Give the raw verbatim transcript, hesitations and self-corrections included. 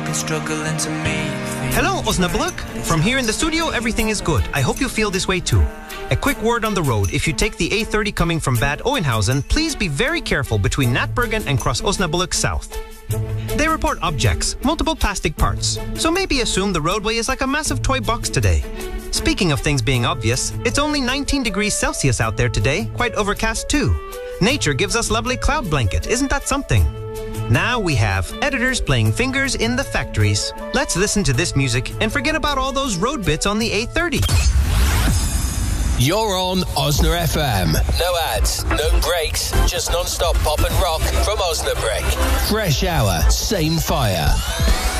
and struggling to meet. Hello, Osnabrück. From here in the studio, everything is good. I hope you feel this way too. A quick word on the road. If you take the A thirty coming from Bad Oeynhausen, please be very careful between Natbergen and Cross Osnabrück South. They report objects, multiple plastic parts, so maybe assume the roadway is like a massive toy box today. Speaking of things being obvious, it's only nineteen degrees Celsius out there today, quite overcast too. Nature gives us lovely cloud blanket, isn't that something? Now we have editors playing fingers in the factories. Let's listen to this music and forget about all those road bits on the A thirty. You're on Osna F M. No ads, no breaks, just non-stop pop and rock from Osnabrück. Fresh hour, same fire.